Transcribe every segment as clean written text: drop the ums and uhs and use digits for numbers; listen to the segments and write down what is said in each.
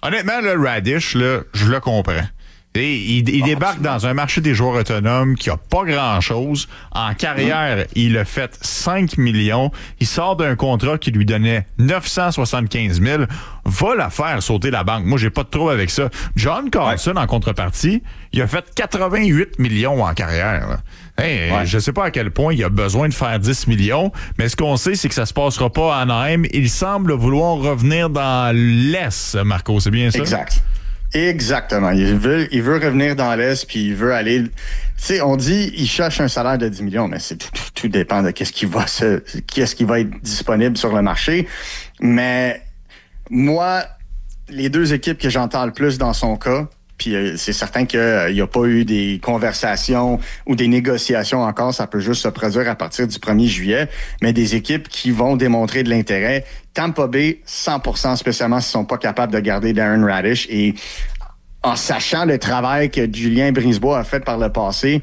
Honnêtement, le Radish, là, je le comprends. Et il débarque dans un marché des joueurs autonomes qui a pas grand-chose. En carrière, il a fait 5 millions. Il sort d'un contrat qui lui donnait 975 000. Va la faire sauter la banque. Moi, j'ai pas de trouble avec ça. John Carlson, en contrepartie, il a fait 88 millions en carrière. Là. Je sais pas à quel point il a besoin de faire 10 millions, mais ce qu'on sait, c'est que ça se passera pas à Anaheim. Il semble vouloir revenir dans l'Est, Marco. C'est bien ça? Exact. Exactement. Il veut revenir dans l'Est, puis il veut aller... Tu sais, on dit il cherche un salaire de 10 millions, mais tout dépend de qu'est-ce qui va être disponible sur le marché. Mais moi, les deux équipes que j'entends le plus dans son cas, puis c'est certain qu'il n'y a pas eu des conversations ou des négociations encore, ça peut juste se produire à partir du 1er juillet, mais des équipes qui vont démontrer de l'intérêt. Tampa Bay, 100%, spécialement s'ils sont pas capables de garder Darren Radish. Et en sachant le travail que Julien Brisebois a fait par le passé,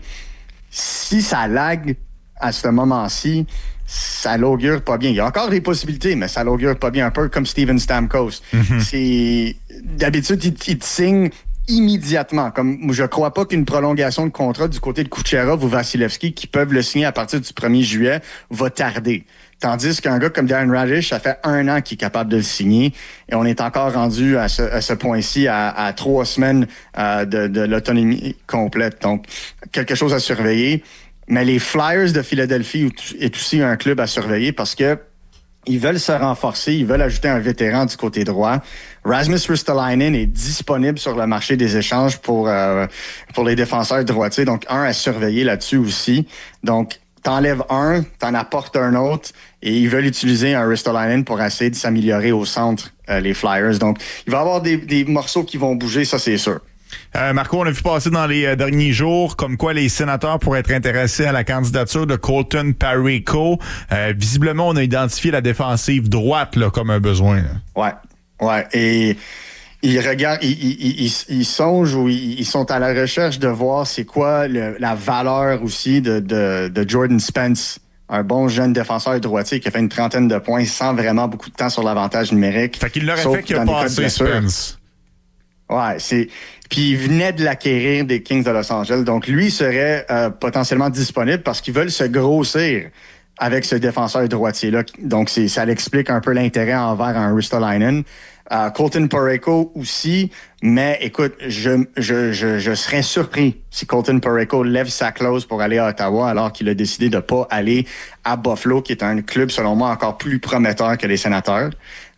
si ça lag à ce moment-ci, ça l'augure pas bien. Il y a encore des possibilités, mais ça l'augure pas bien, un peu comme Steven Stamkos. Mm-hmm. D'habitude, il te signe immédiatement. Comme je crois pas qu'une prolongation de contrat du côté de Kucherov ou Vasilevski, qui peuvent le signer à partir du 1er juillet, va tarder. Tandis qu'un gars comme Darren Radish, ça fait 1 an qu'il est capable de le signer. Et on est encore rendu à ce point-ci à 3 semaines de l'autonomie complète. Donc, quelque chose à surveiller. Mais les Flyers de Philadelphie est aussi un club à surveiller parce que ils veulent se renforcer, ils veulent ajouter un vétéran du côté droit. Rasmus Ristolainen est disponible sur le marché des échanges pour les défenseurs droitiers. Donc, un à surveiller là-dessus aussi. Donc, t'enlèves un, t'en apportes un autre, et ils veulent utiliser un Ristolainen pour essayer de s'améliorer au centre, les Flyers. Donc, il va y avoir des morceaux qui vont bouger, ça c'est sûr. Marco, on a vu passer dans les derniers jours comme quoi les sénateurs pourraient être intéressés à la candidature de Colton Parayko. Visiblement, on a identifié la défensive droite là, comme un besoin. Là. Ouais. Et ils regardent, ils songent ou ils sont à la recherche de voir c'est quoi la valeur aussi de Jordan Spence. Un bon jeune défenseur droitier qui a fait une 30aine de points sans vraiment beaucoup de temps sur l'avantage numérique. Fait qu'il l'aurait fait qu'il a passé Spence. Ouais, puis il venait de l'acquérir des Kings de Los Angeles. Donc, lui serait potentiellement disponible parce qu'ils veulent se grossir avec ce défenseur droitier-là. Donc, ça l'explique un peu l'intérêt envers un Ristolainen. Colton Parayko aussi, mais écoute, je serais surpris si Colton Parayko lève sa clause pour aller à Ottawa alors qu'il a décidé de pas aller à Buffalo, qui est un club, selon moi, encore plus prometteur que les Sénateurs.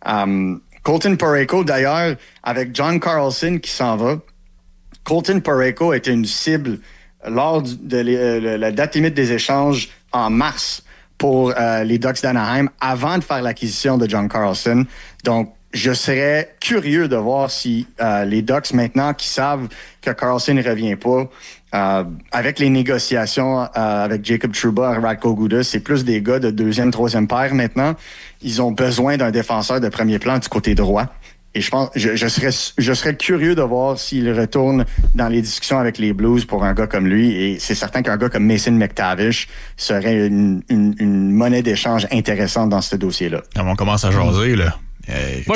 Colton Parayko, d'ailleurs, avec John Carlson qui s'en va, Colton Parayko était une cible lors de la date limite des échanges en mars pour les Ducks d'Anaheim avant de faire l'acquisition de John Carlson. Donc, je serais curieux de voir si les Ducks, maintenant qui savent que Carlson ne revient pas, avec les négociations avec Jacob Trouba, Radko Gudas, c'est plus des gars de 2e, 3e paire maintenant. Ils ont besoin d'un défenseur de premier plan du côté droit. Et je pense, je serais curieux de voir s'il retourne dans les discussions avec les Blues pour un gars comme lui. Et c'est certain qu'un gais comme Mason McTavish serait une monnaie d'échange intéressante dans ce dossier-là. On commence à jaser, là. Moi,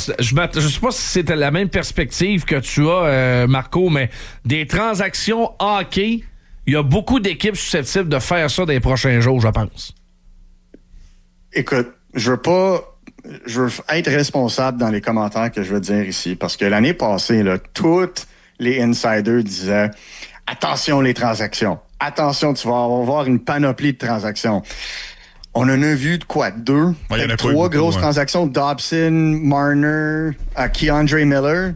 je sais pas si c'est la même perspective que tu as, Marco, mais des transactions hockey, il y a beaucoup d'équipes susceptibles de faire ça dans les prochains jours, je pense. Écoute, je veux être responsable dans les commentaires que je veux dire ici, parce que l'année passée, là, tous les insiders disaient « Attention les transactions, attention, tu vas avoir une panoplie de transactions ». On en a vu de quoi? 2? Ouais, 3 grosses transactions. Dobson, Marner, Keandre Miller.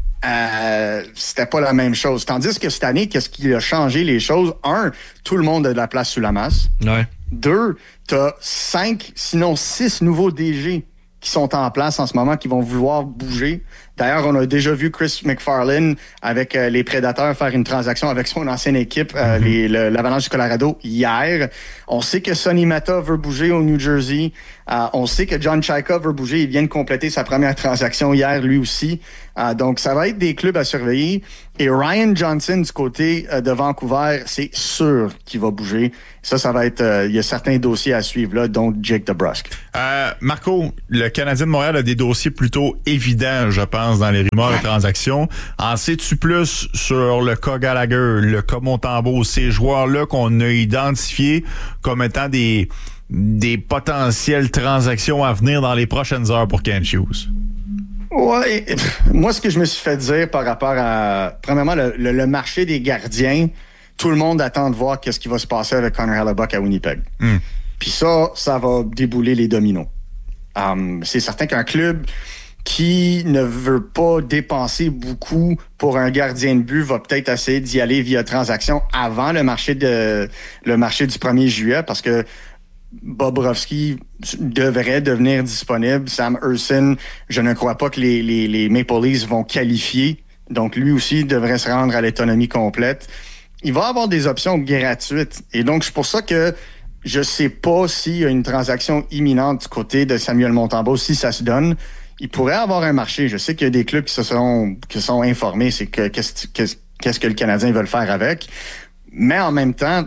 C'était pas la même chose. Tandis que cette année, qu'est-ce qui a changé les choses? 1, tout le monde a de la place sous la masse. Ouais. 2, t'as 5, sinon 6 nouveaux DG qui sont en place en ce moment, qui vont vouloir bouger. D'ailleurs, on a déjà vu Chris McFarlane avec les Prédateurs faire une transaction avec son ancienne équipe, l'Avalanche du Colorado, hier. On sait que Sonny Mata veut bouger au New Jersey. On sait que John Chayka veut bouger. Il vient de compléter sa première transaction hier, lui aussi. Donc, ça va être des clubs à surveiller. Et Ryan Johnson, du côté de Vancouver, c'est sûr qu'il va bouger. Ça va être... il y a certains dossiers à suivre, là, dont Jake DeBrusk. Marco, le Canadien de Montréal a des dossiers plutôt évidents, je pense, dans les rumeurs de transactions. En sais-tu plus sur le cas Gallagher, le cas Montembeault, ces joueurs-là qu'on a identifiés comme étant des potentielles transactions à venir dans les prochaines heures pour Kent Hughes? Ouais, moi, ce que je me suis fait dire par rapport à, premièrement, le marché des gardiens, tout le monde attend de voir qu'est-ce qui va se passer avec Connor Hellebuyck à Winnipeg. Puis ça va débouler les dominos. C'est certain qu'un club qui ne veut pas dépenser beaucoup pour un gardien de but va peut-être essayer d'y aller via transaction avant le marché du 1er juillet, parce que Bobrovsky devrait devenir disponible. Sam Ersson, je ne crois pas que les Maple Leafs vont qualifier. Donc, lui aussi devrait se rendre à l'autonomie complète. Il va avoir des options gratuites. Et donc, c'est pour ça que je sais pas s'il y a une transaction imminente du côté de Samuel Montembeault. Si ça se donne, il pourrait avoir un marché. Je sais qu'il y a des clubs qui sont informés. C'est que qu'est-ce que le Canadien veut faire avec. Mais en même temps,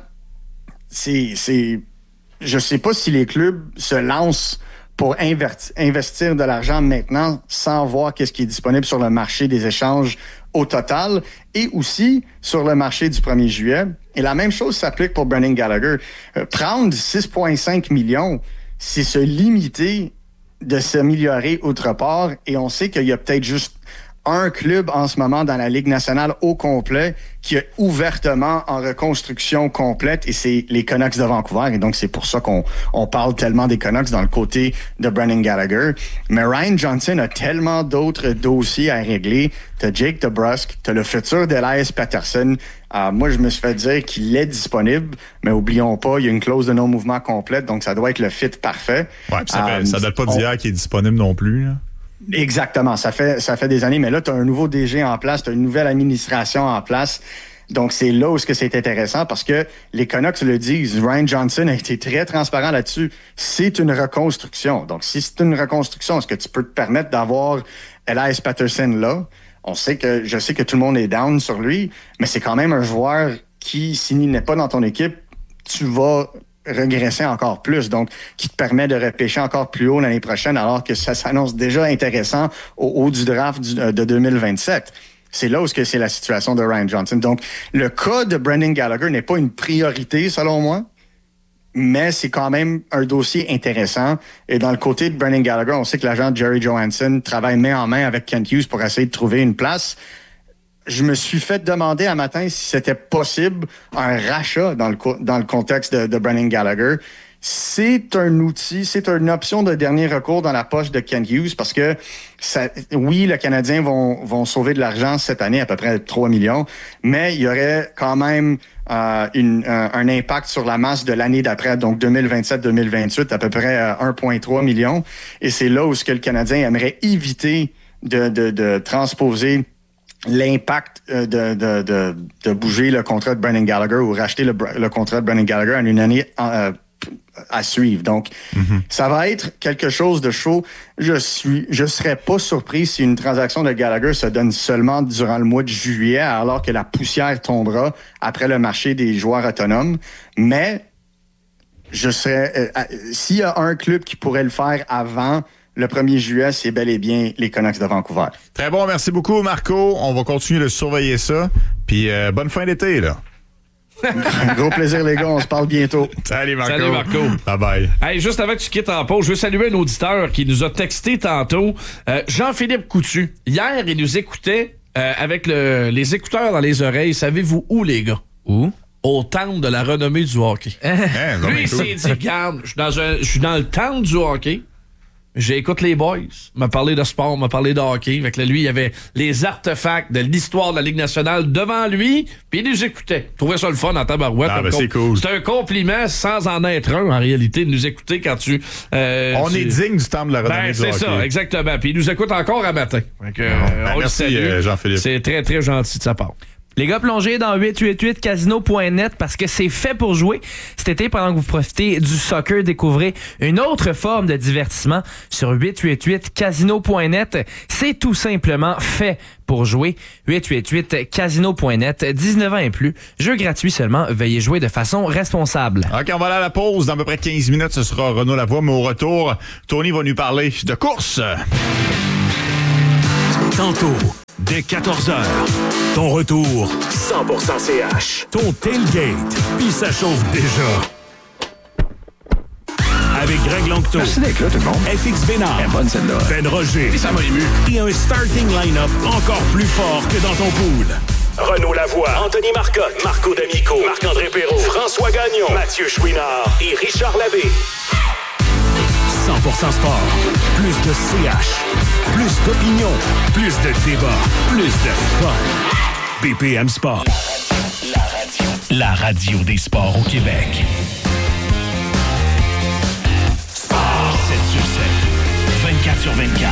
je sais pas si les clubs se lancent pour investir de l'argent maintenant sans voir qu'est-ce qui est disponible sur le marché des échanges au total et aussi sur le marché du 1er juillet. Et la même chose s'applique pour Brendan Gallagher. Prendre 6,5 millions, c'est se limiter de s'améliorer autre part. Et on sait qu'il y a peut-être juste un club en ce moment dans la Ligue nationale au complet qui est ouvertement en reconstruction complète, et c'est les Canucks de Vancouver. Et donc, c'est pour ça qu'on parle tellement des Canucks dans le côté de Brendan Gallagher. Mais Ryan Johnson a tellement d'autres dossiers à régler. T'as Jake DeBrusk, t'as le futur d'Elias Pettersson. Moi, je me suis fait dire qu'il est disponible, mais oublions pas, il y a une clause de non-mouvement complète, donc ça doit être le fit parfait. Ouais, ça date pas d'hier qu'il est disponible non plus, là. Exactement. Ça fait des années, mais là, tu as un nouveau DG en place, tu as une nouvelle administration en place. Donc, c'est là où c'est intéressant, parce que les Canucks le disent. Ryan Johnson a été très transparent là-dessus. C'est une reconstruction. Donc, si c'est une reconstruction, est-ce que tu peux te permettre d'avoir Elias Pettersson là? Je sais que tout le monde est down sur lui, mais c'est quand même un joueur qui, s'il n'est pas dans ton équipe, tu vas regresser encore plus, donc qui te permet de repêcher encore plus haut l'année prochaine, alors que ça s'annonce déjà intéressant au haut du draft de 2027. C'est là où c'est la situation de Ryan Johnson. Donc, le cas de Brendan Gallagher n'est pas une priorité, selon moi, mais c'est quand même un dossier intéressant. Et dans le côté de Brendan Gallagher, on sait que l'agent Jerry Johansson travaille main en main avec Kent Hughes pour essayer de trouver une place. Je me suis fait demander un matin si c'était possible un rachat dans le contexte de Brendan Gallagher. C'est un outil, c'est une option de dernier recours dans la poche de Kent Hughes, parce que oui, les Canadiens vont sauver de l'argent cette année, à peu près 3 millions, mais il y aurait quand même un impact sur la masse de l'année d'après, donc 2027-2028, à peu près 1,3 million. Et c'est là où le Canadien aimerait éviter de transposer l'impact de bouger le contrat de Brendan Gallagher ou racheter le contrat de Brendan Gallagher en une année à suivre. Donc, ça va être quelque chose de chaud. Je serais pas surpris si une transaction de Gallagher se donne seulement durant le mois de juillet, alors que la poussière tombera après le marché des joueurs autonomes. Mais je serais s'il y a un club qui pourrait le faire avant le 1er juillet, c'est bel et bien les Canucks de Vancouver. Très bon, merci beaucoup, Marco. On va continuer de surveiller ça. Puis bonne fin d'été, là. Un gros plaisir, les gars. On se parle bientôt. Salut, Marco. Salut, Marco. Bye-bye. Hey, juste avant que tu quittes en pause, je veux saluer un auditeur qui nous a texté tantôt. Jean-Philippe Coutu. Hier, il nous écoutait avec les écouteurs dans les oreilles. Savez-vous où, les gars? Où? Au temple de la renommée du hockey. Lui, il s'est dit, regarde, je suis dans le temple du hockey. J'écoute les boys, m'a parlé de sport, m'a parlé de hockey. Fait que là, lui, il y avait les artefacts de l'histoire de la Ligue nationale devant lui, puis il nous écoutait. Je trouvais ça le fun en tabarouette. Ah, ben c'est cool. C'est un compliment sans en être un, en réalité, de nous écouter quand tu... on est digne du temple de la renommée du hockey. C'est ça, exactement. Puis il nous écoute encore à matin. Fait que, on merci, le salue. Jean-Philippe. C'est très, très gentil de sa part. Les gars, plongez dans 888casino.net parce que c'est fait pour jouer. Cet été, pendant que vous profitez du soccer, découvrez une autre forme de divertissement sur 888casino.net. C'est tout simplement fait pour jouer. 888casino.net, 19 ans et plus. Jeu gratuit seulement. Veuillez jouer de façon responsable. OK, on va aller à la pause. Dans à peu près 15 minutes, ce sera Renaud Lavoie. Mais au retour, Tony va nous parler de course. Tantôt, dès 14h, ton retour 100% CH. Ton tailgate, puis ça chauffe déjà. Avec Greg Lanctot. Merci d'être là, tout le monde. FX Bénard. Elle est bonne, celle-là. Ben Roger. Et ça m'a ému. Et un starting line-up encore plus fort que dans ton pool. Renaud Lavoie, Anthony Marcotte, Marco D'Amico, Marc-André Perrault, François Gagnon, Mathieu Chouinard et Richard Labbé. 100% sport. Plus de CH. Plus d'opinion. Plus de débat. Plus de fun. BPM Sport. La radio des sports au Québec. Sport 7 sur 7. 24 sur 24.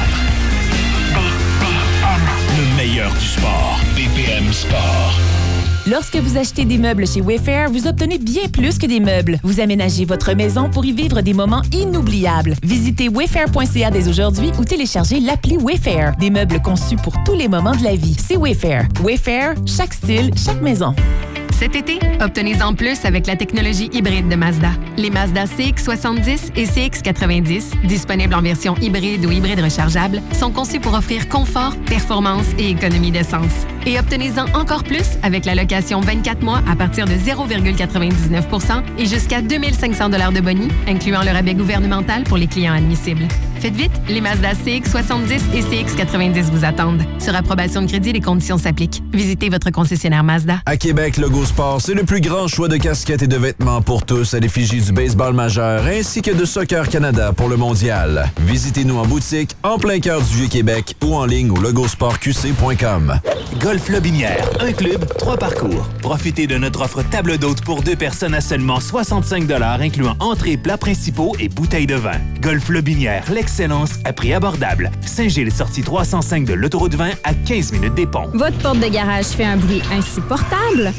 Le meilleur du sport. BPM Sport. Lorsque vous achetez des meubles chez Wayfair, vous obtenez bien plus que des meubles. Vous aménagez votre maison pour y vivre des moments inoubliables. Visitez wayfair.ca dès aujourd'hui ou téléchargez l'appli Wayfair. Des meubles conçus pour tous les moments de la vie. C'est Wayfair. Wayfair, chaque style, chaque maison. Cet été, obtenez-en plus avec la technologie hybride de Mazda. Les Mazda CX-70 et CX-90, disponibles en version hybride ou hybride rechargeable, sont conçus pour offrir confort, performance et économie d'essence. Et obtenez-en encore plus avec la location 24 mois à partir de 0,99 % et jusqu'à 2500 $ de boni, incluant le rabais gouvernemental pour les clients admissibles. Faites vite, les Mazda CX-70 et CX-90 vous attendent. Sur approbation de crédit, les conditions s'appliquent. Visitez votre concessionnaire Mazda. À Québec, Logo Sport, c'est le plus grand choix de casquettes et de vêtements pour tous à l'effigie du baseball majeur ainsi que de Soccer Canada pour le mondial. Visitez-nous en boutique, en plein cœur du Vieux-Québec ou en ligne au logosportqc.com. Golf Lobinière, un club, 3 parcours. Profitez de notre offre table d'hôte pour 2 personnes à seulement 65 $, incluant entrées, plats principaux et bouteilles de vin. Golf Lobinière, l'excellence à prix abordable. Saint-Gilles, sortie 305 de l'autoroute 20 à 15 minutes des ponts. Votre porte de garage fait un bruit insupportable?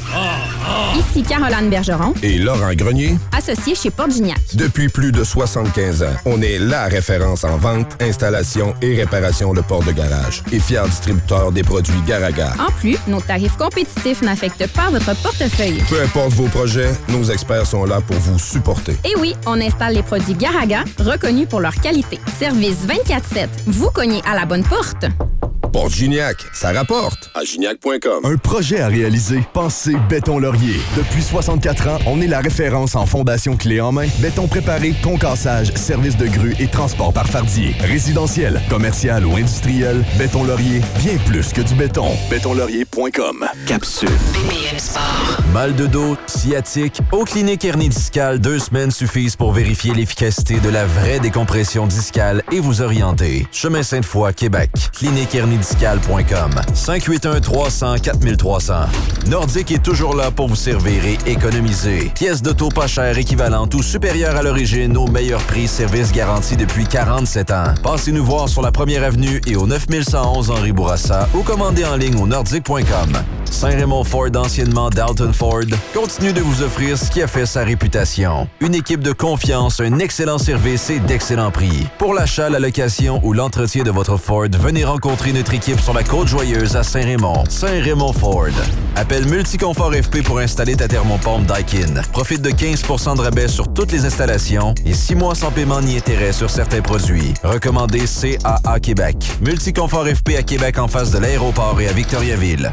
Ici Caroline Bergeron et Laurent Grenier, associés chez Porte Gignac. Depuis plus de 75 ans, on est la référence en vente, installation et réparation de portes de garage et fier distributeur des produits Garaga. En plus, nos tarifs compétitifs n'affectent pas votre portefeuille. Peu importe vos projets, nos experts sont là pour vous supporter. Et oui, on installe les produits Garaga, reconnus pour leur qualité. Service 24/7. Vous cognez à la bonne porte. Porte Gignac, ça rapporte. À gignac.com. Un projet à réaliser. Pensez Béton Laurier. Depuis 64 ans, on est la référence en fondation clé en main. Béton préparé, concassage, service de grue et transport par fardier. Résidentiel, commercial ou industriel, Béton Laurier, bien plus que du béton. Bétonlaurier.com. Capsule. BPM Sport. Mal de dos, sciatique, aux cliniques hernie discale, 2 semaines suffisent pour vérifier l'efficacité de la vraie décompression discale et vous orienter. Chemin Sainte-Foy, Québec. Clinique hernie discale.com. 581-300-4300. Nordique est toujours là pour vous servir et économiser. Pièces d'auto pas chères équivalentes ou supérieures à l'origine au meilleur prix, service garanti depuis 47 ans. Passez-nous voir sur la 1er avenue et au 9111 Henri Bourassa ou commandez en ligne au nordique.com. Saint-Raymond Ford, anciennement Dalton Ford, continue de vous offrir ce qui a fait sa réputation. Une équipe de confiance, un excellent service et d'excellents prix. Pour l'achat, la location ou l'entretien de votre Ford, venez rencontrer notre équipe sur la Côte-Joyeuse à Saint-Raymond. Saint-Raymond Ford. Appelle Multiconfort FP pour installer ta thermopompe Daikin. Profite de 15 % de rabais sur toutes les installations et 6 mois sans paiement ni intérêt sur certains produits. Recommandé CAA Québec. Multiconfort FP à Québec en face de l'aéroport et à Victoriaville.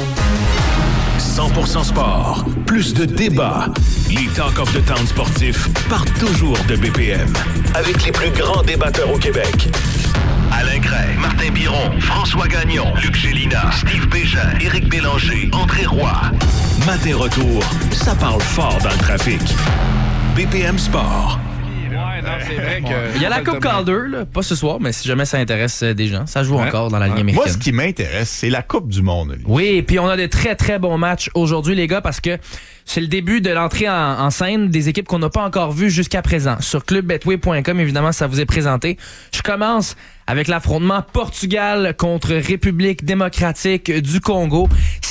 100% sport. Plus de débats. Les Talk of the Town sportifs partent toujours de BPM. Avec les plus grands débatteurs au Québec. Alain Gray, Martin Biron, François Gagnon, Luc Gélina, Steve Bégin, Éric Bélanger, André Roy. Matin retour, ça parle fort dans le trafic. BPM Sport. Non, c'est vrai que... Il y a la Coupe Calder, là, pas ce soir, mais si jamais ça intéresse des gens, ça joue encore dans la Ligue américaine. Moi, ce qui m'intéresse, c'est la Coupe du Monde. Oui, puis on a de très, très bons matchs aujourd'hui, les gars, parce que c'est le début de l'entrée en scène des équipes qu'on n'a pas encore vues jusqu'à présent. Sur clubbetway.com, évidemment, ça vous est présenté. Je commence avec l'affrontement Portugal contre République démocratique du Congo.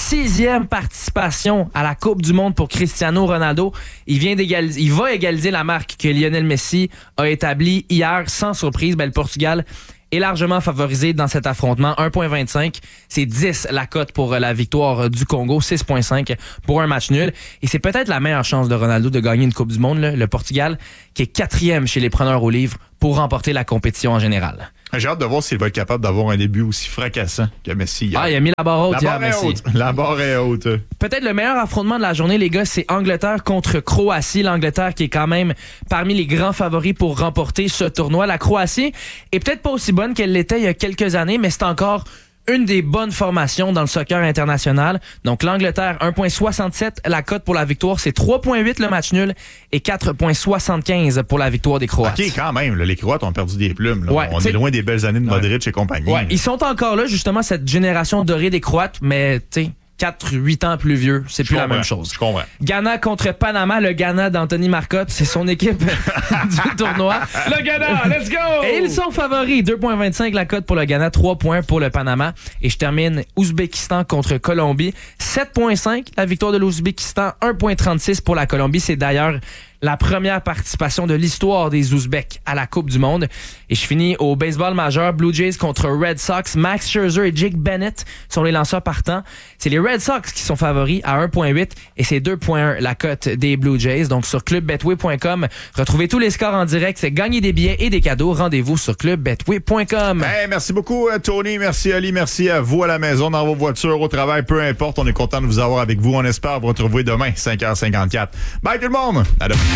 6e participation à la Coupe du Monde pour Cristiano Ronaldo. Il va égaliser la marque que Lionel Messi a établie hier sans surprise. Le Portugal est largement favorisé dans cet affrontement. 1,25. C'est 10 la cote pour la victoire du Congo. 6,5 pour un match nul. Et c'est peut-être la meilleure chance de Ronaldo de gagner une Coupe du Monde. Le Portugal, qui est 4e chez les preneurs au livre pour remporter la compétition en général. J'ai hâte de voir s'il va être capable d'avoir un début aussi fracassant que Messi. Il a mis la barre haute. La barre est haute. Peut-être le meilleur affrontement de la journée, les gars, c'est Angleterre contre Croatie. L'Angleterre qui est quand même parmi les grands favoris pour remporter ce tournoi. La Croatie est peut-être pas aussi bonne qu'elle l'était il y a quelques années, mais c'est encore une des bonnes formations dans le soccer international. Donc l'Angleterre, 1,67. La cote pour la victoire, c'est 3,8 le match nul et 4,75 pour la victoire des Croates. OK, quand même. Là, les Croates ont perdu des plumes. Là. Ouais, on est loin des belles années de Modric et compagnie. Ouais, ils sont encore là, justement, cette génération dorée des Croates, mais tu sais, 4-8 ans plus vieux, c'est plus la même chose. Je comprends. Ghana contre Panama, le Ghana d'Anthony Marcotte, c'est son équipe du tournoi. Le Ghana, let's go! Et ils sont favoris, 2,25 la cote pour le Ghana, 3 points pour le Panama. Et je termine Ouzbékistan contre Colombie, 7,5 la victoire de l'Ouzbékistan, 1,36 pour la Colombie. C'est d'ailleurs la première participation de l'histoire des Ouzbeks à la Coupe du Monde. Et je finis au baseball majeur, Blue Jays contre Red Sox. Max Scherzer et Jake Bennett sont les lanceurs partants. C'est les Red Sox qui sont favoris à 1,8 et c'est 2,1 la cote des Blue Jays. Donc sur clubbetway.com, retrouvez tous les scores en direct, c'est gagner des billets et des cadeaux. Rendez-vous sur clubbetway.com. Hey, merci beaucoup Tony, merci Ali, merci à vous à la maison, dans vos voitures, au travail, peu importe. On est content de vous avoir avec vous. On espère vous retrouver demain, 5h54. Bye tout le monde! À demain.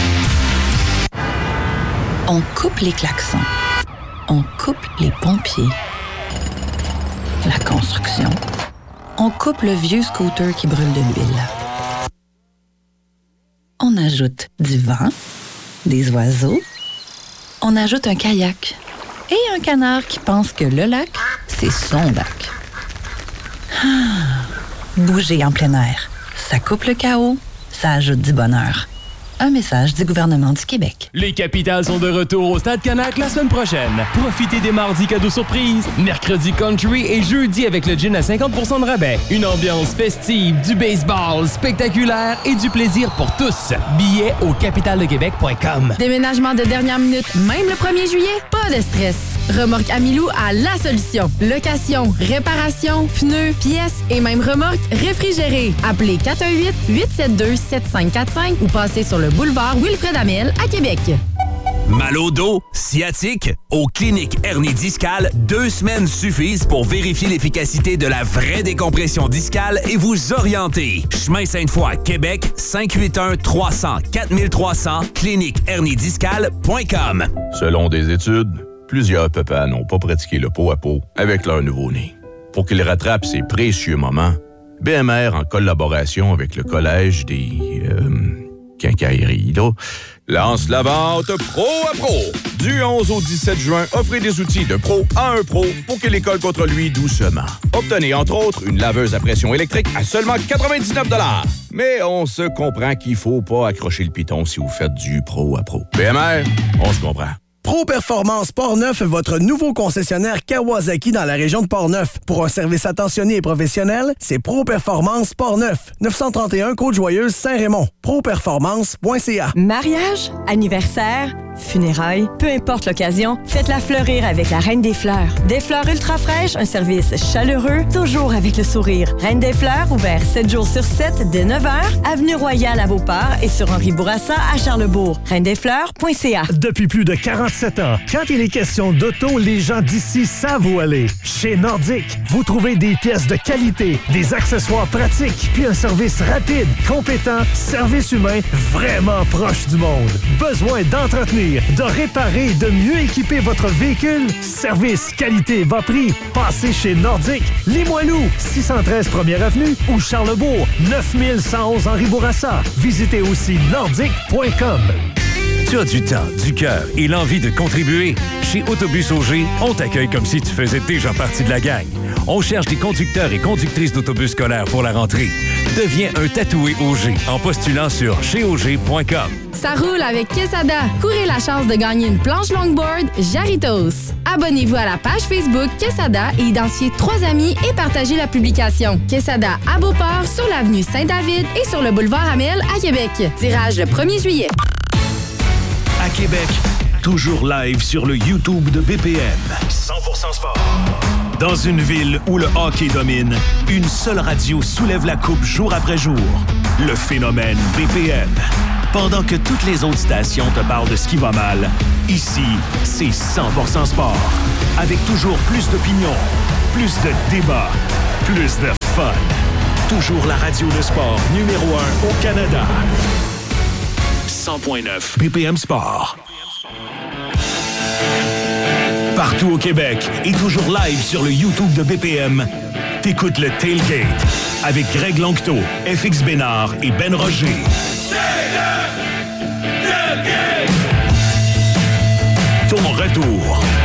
On coupe les klaxons. On coupe les pompiers. La construction. On coupe le vieux scooter qui brûle de l'huile. On ajoute du vent, des oiseaux. On ajoute un kayak et un canard qui pense que le lac, c'est son lac. Bouger en plein air. Ça coupe le chaos, ça ajoute du bonheur. Un message du gouvernement du Québec. Les Capitals sont de retour au Stade Canac la semaine prochaine. Profitez des mardis cadeaux surprises, mercredi country et jeudi avec le gin à 50% de rabais. Une ambiance festive, du baseball spectaculaire et du plaisir pour tous. Billets au capitaldequebec.com. Déménagement de dernière minute, même le 1er juillet, pas de stress. Remorque Amilou a la solution. Location, réparation, pneus, pièces et même remorque réfrigérée. Appelez 418-872-7545 ou passez sur le boulevard Wilfred Amel à Québec. Mal au dos, sciatique? Au Clinique Hernie Discale, 2 semaines suffisent pour vérifier l'efficacité de la vraie décompression discale et vous orienter. Chemin Sainte-Foy, Québec, 581-300-4300, cliniqueherniediscale.com. Selon des études, plusieurs papas n'ont pas pratiqué le pot à pot avec leur nouveau-né. Pour qu'ils rattrapent ces précieux moments, BMR, en collaboration avec le Collège des... quincailleries, là, lance la vente Pro à Pro. Du 11 au 17 juin, offrez des outils de pro à un pro pour que l'école contre lui doucement. Obtenez, entre autres, une laveuse à pression électrique à seulement 99 $. Mais on se comprend qu'il faut pas accrocher le piton si vous faites du Pro à Pro. BMR, on se comprend. Pro Performance Portneuf, votre nouveau concessionnaire Kawasaki dans la région de Portneuf. Pour un service attentionné et professionnel, c'est Pro Performance Portneuf, 931 Côte-Joyeuse, Saint-Raymond. Properformance.ca. Mariage, anniversaire, funérailles, peu importe l'occasion, faites-la fleurir avec la Reine des Fleurs. Des fleurs ultra fraîches, un service chaleureux, toujours avec le sourire. Reine des Fleurs, ouvert 7 jours sur 7 dès 9h, avenue Royale à Beauport et sur Henri Bourassa à Charlesbourg. ReineDesFleurs.ca. Depuis plus de 47 ans, quand il est question d'auto, les gens d'ici savent où aller. Chez Nordique, vous trouvez des pièces de qualité, des accessoires pratiques, puis un service rapide, compétent, service humain vraiment proche du monde. Besoin d'entretenir, de réparer et de mieux équiper votre véhicule? Service, qualité, bas prix. Passez chez Nordique, Limoilou, 613 1er Avenue ou Charlesbourg, 9111 Henri Bourassa. Visitez aussi nordique.com. Tu as du temps, du cœur et l'envie de contribuer? Chez Autobus Auger, on t'accueille comme si tu faisais déjà partie de la gang. On cherche des conducteurs et conductrices d'autobus scolaires pour la rentrée. Deviens un tatoué Auger en postulant sur cheauger.com. Ça roule avec Quesada. Courez la chance de gagner une planche longboard Jarritos. Abonnez-vous à la page Facebook Quesada et identifiez 3 amis et partagez la publication. Quesada à Beauport, sur l'avenue Saint-David et sur le boulevard Amel à Québec. Tirage le 1er juillet. À Québec, toujours live sur le YouTube de BPM. 100% sport. Dans une ville où le hockey domine, une seule radio soulève la coupe jour après jour. Le phénomène BPM. Pendant que toutes les autres stations te parlent de ce qui va mal, ici, c'est 100% sport. Avec toujours plus d'opinions, plus de débats, plus de fun. Toujours la radio de sport numéro 1 au Canada. 100.9 BPM Sport. Partout au Québec et toujours live sur le YouTube de BPM, t'écoutes le Tailgate avec Greg Lanctot, FX Bénard et Ben Roger. Ton retour